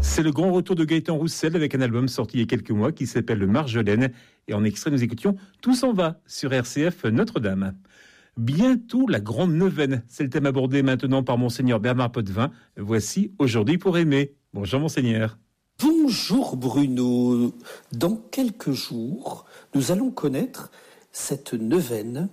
C'est le grand retour de Gaëtan Roussel avec un album sorti il y a quelques mois qui s'appelle Marjolaine. Et en extrait, nous écoutions Tout s'en va sur RCF Notre-Dame. Bientôt la grande neuvaine, c'est le thème abordé maintenant par Monseigneur Bernard Potvin. Voici Aujourd'hui pour aimer. Bonjour Monseigneur. Bonjour Bruno. Dans quelques jours, nous allons connaître cette neuvaine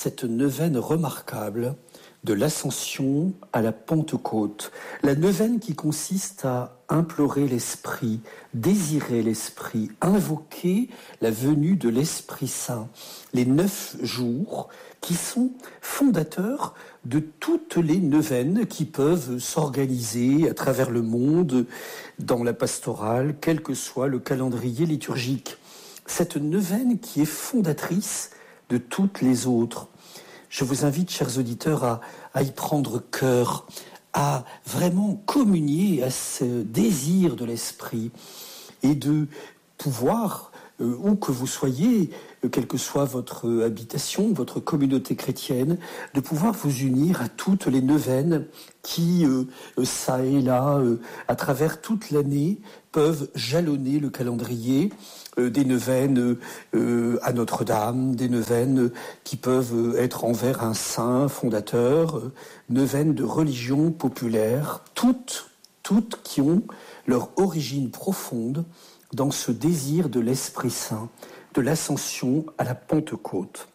remarquable de l'Ascension à la Pentecôte. La neuvaine qui consiste à implorer l'Esprit, désirer l'Esprit, invoquer la venue de l'Esprit Saint. Les 9 jours qui sont fondateurs de toutes les neuvaines qui peuvent s'organiser à travers le monde dans la pastorale, quel que soit le calendrier liturgique. Cette neuvaine qui est fondatrice de toutes les autres. Je vous invite, chers auditeurs, à y prendre cœur, à vraiment communier à ce désir de l'Esprit et de pouvoir, où que vous soyez, quelle que soit votre habitation, votre communauté chrétienne, de pouvoir vous unir à toutes les neuvaines qui, ça et là, à travers toute l'année, peuvent jalonner le calendrier, des neuvaines à Notre-Dame, des neuvaines qui peuvent être envers un saint fondateur, neuvaines de religion populaire, toutes qui ont leur origine profonde dans ce désir de l'Esprit Saint, de l'Ascension à la Pentecôte.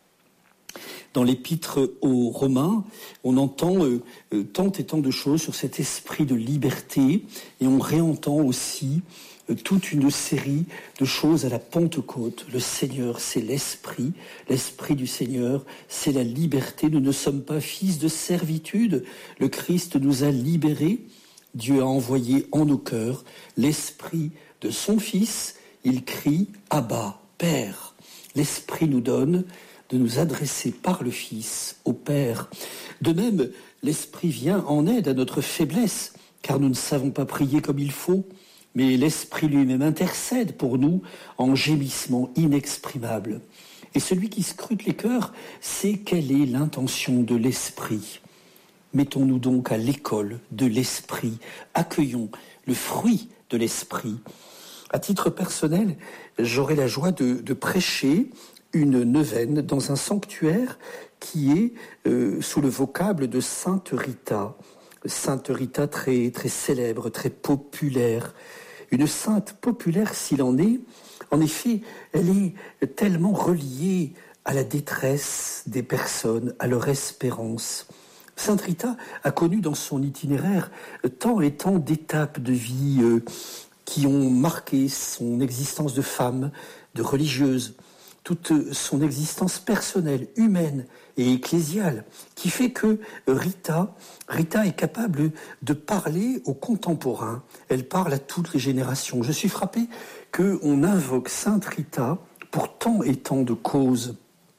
Dans l'épître aux Romains, on entend tant et tant de choses sur cet esprit de liberté et on réentend aussi toute une série de choses à la Pentecôte. Le Seigneur, c'est l'Esprit du Seigneur, c'est la liberté. Nous ne sommes pas fils de servitude. Le Christ nous a libérés. Dieu a envoyé en nos cœurs l'Esprit de son Fils. Il crie « Abba, Père ». L'Esprit nous donne de nous adresser par le Fils au Père. De même, l'Esprit vient en aide à notre faiblesse, car nous ne savons pas prier comme il faut. Mais l'Esprit lui-même intercède pour nous en gémissement inexprimable. Et celui qui scrute les cœurs sait quelle est l'intention de l'Esprit. Mettons-nous donc à l'école de l'Esprit. Accueillons le fruit de l'Esprit. À titre personnel, j'aurai la joie de prêcher une neuvaine dans un sanctuaire qui est sous le vocable de Sainte Rita. Sainte Rita très, très célèbre, très populaire. Une sainte populaire s'il en est. En effet, elle est tellement reliée à la détresse des personnes, à leur espérance. Sainte Rita a connu dans son itinéraire tant et tant d'étapes de vie qui ont marqué son existence de femme, de religieuse, toute son existence personnelle, humaine et ecclésiale, qui fait que Rita est capable de parler aux contemporains. Elle parle à toutes les générations. Je suis frappé qu'on invoque Sainte Rita pour tant et tant de causes.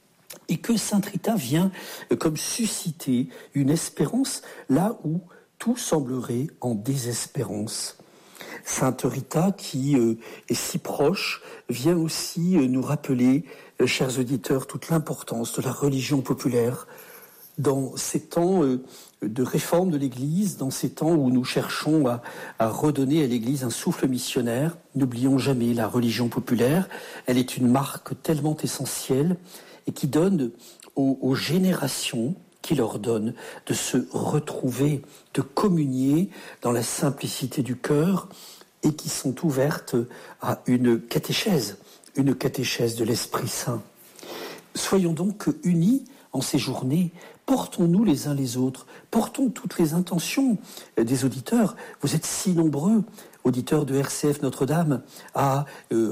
Et que Sainte Rita vient comme susciter une espérance là où tout semblerait en désespérance. Sainte Rita, qui est si proche, vient aussi nous rappeler, chers auditeurs, toute l'importance de la religion populaire dans ces temps de réforme de l'Église, dans ces temps où nous cherchons à redonner à l'Église un souffle missionnaire. N'oublions jamais la religion populaire. Elle est une marque tellement essentielle et qui donne aux générations, qui leur donne de se retrouver, de communier dans la simplicité du cœur et qui sont ouvertes à une catéchèse de l'Esprit Saint. Soyons donc unis en ces journées, portons-nous les uns les autres, portons toutes les intentions des auditeurs. Vous êtes si nombreux, auditeurs de RCF Notre-Dame, à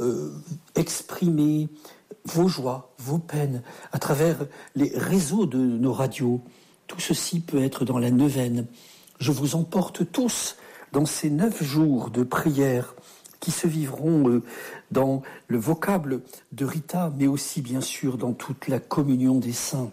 exprimer vos joies, vos peines, à travers les réseaux de nos radios. Tout ceci peut être dans la neuvaine. Je vous emporte tous dans ces 9 jours de prière qui se vivront dans le vocable de Rita, mais aussi bien sûr dans toute la communion des saints.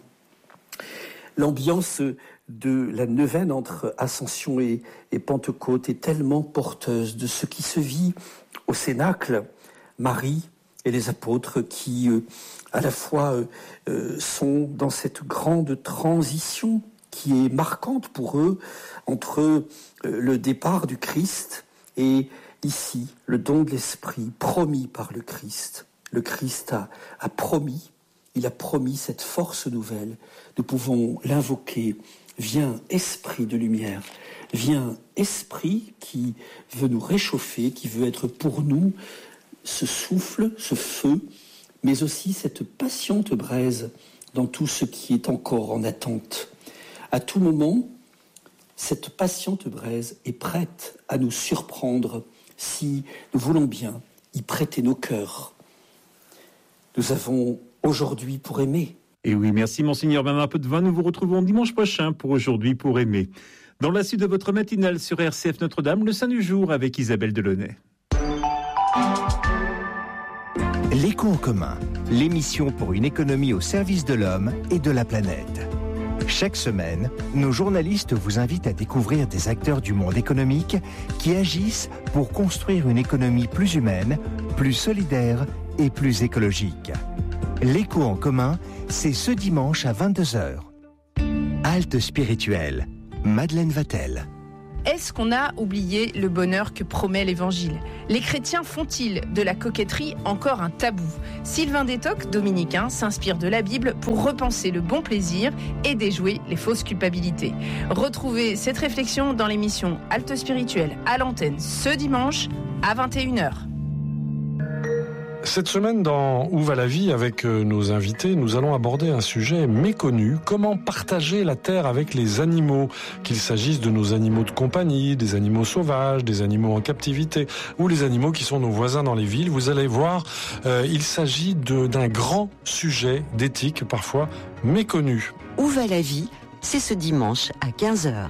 L'ambiance de la neuvaine entre Ascension et Pentecôte est tellement porteuse de ce qui se vit au Cénacle. Marie et les apôtres qui à la fois sont dans cette grande transition qui est marquante pour eux entre le départ du Christ et ici le don de l'Esprit promis par le Christ. Le Christ a promis, il a promis cette force nouvelle. Nous pouvons l'invoquer. Viens, Esprit de lumière. Viens, Esprit qui veut nous réchauffer, qui veut être pour nous ce souffle, ce feu, mais aussi cette patiente braise dans tout ce qui est encore en attente. À tout moment, cette patiente braise est prête à nous surprendre si nous voulons bien y prêter nos cœurs. Nous avons aujourd'hui pour aimer. Et oui, merci Monseigneur Bernard Potvin. Nous vous retrouvons dimanche prochain pour Aujourd'hui pour aimer. Dans la suite de votre matinale sur RCF Notre-Dame, le Saint du jour avec Isabelle Delaunay. L'écho en commun, l'émission pour une économie au service de l'homme et de la planète. Chaque semaine, nos journalistes vous invitent à découvrir des acteurs du monde économique qui agissent pour construire une économie plus humaine, plus solidaire et plus écologique. L'écho en commun, c'est ce dimanche à 22h. Halte spirituelle, Madeleine Vatel. Est-ce qu'on a oublié le bonheur que promet l'Évangile ? Les chrétiens font-ils de la coquetterie encore un tabou ? Sylvain Détoc, dominicain, s'inspire de la Bible pour repenser le bon plaisir et déjouer les fausses culpabilités. Retrouvez cette réflexion dans l'émission Halte spirituelle à l'antenne ce dimanche à 21h. Cette semaine, dans Où va la vie, avec nos invités, nous allons aborder un sujet méconnu. Comment partager la terre avec les animaux, qu'il s'agisse de nos animaux de compagnie, des animaux sauvages, des animaux en captivité, ou les animaux qui sont nos voisins dans les villes. Vous allez voir, il s'agit d'un grand sujet d'éthique, parfois méconnu. Où va la vie ? C'est ce dimanche à 15h.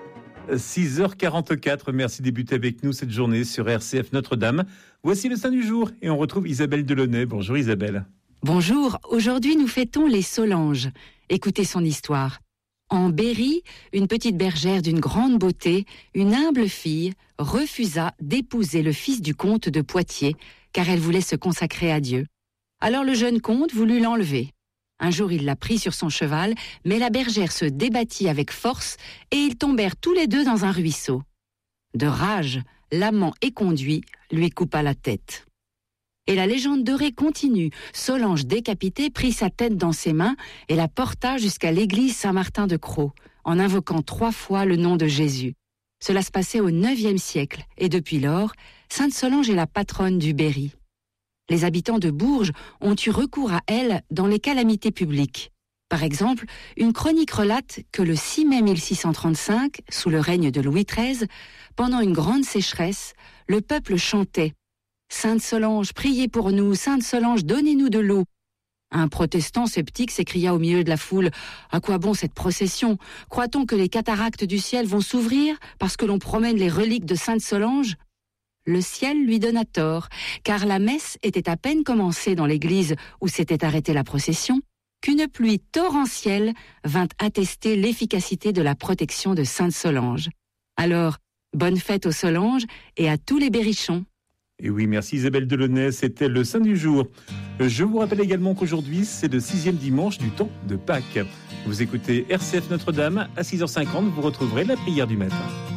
6h44, merci de débuter avec nous cette journée sur RCF Notre-Dame. Voici le Saint du jour et on retrouve Isabelle Delaunay. Bonjour Isabelle. Bonjour, aujourd'hui nous fêtons les Solanges. Écoutez son histoire. En Berry, une petite bergère d'une grande beauté, une humble fille, refusa d'épouser le fils du comte de Poitiers, car elle voulait se consacrer à Dieu. Alors le jeune comte voulut l'enlever. Un jour, il la prit sur son cheval, mais la bergère se débattit avec force et ils tombèrent tous les deux dans un ruisseau. De rage, l'amant éconduit lui coupa la tête. Et la légende dorée continue. Solange décapitée prit sa tête dans ses mains et la porta jusqu'à l'église Saint-Martin-de-Croix, en invoquant 3 fois le nom de Jésus. Cela se passait au IXe siècle et depuis lors, Sainte Solange est la patronne du Berry. Les habitants de Bourges ont eu recours à elle dans les calamités publiques. Par exemple, une chronique relate que le 6 mai 1635, sous le règne de Louis XIII, pendant une grande sécheresse, le peuple chantait « Sainte Solange, priez pour nous, Sainte Solange, donnez-nous de l'eau ». Un protestant sceptique s'écria au milieu de la foule « À quoi bon cette procession ? Croit-on que les cataractes du ciel vont s'ouvrir parce que l'on promène les reliques de Sainte Solange ?» Le ciel lui donna tort, car la messe était à peine commencée dans l'église où s'était arrêtée la procession, qu'une pluie torrentielle vint attester l'efficacité de la protection de Sainte Solange. Alors, bonne fête aux Solanges et à tous les berrichons. Et oui, merci Isabelle Delaunay, c'était le Saint du jour. Je vous rappelle également qu'aujourd'hui, c'est le 6e dimanche du temps de Pâques. Vous écoutez RCF Notre-Dame, à 6h50, vous retrouverez la prière du matin.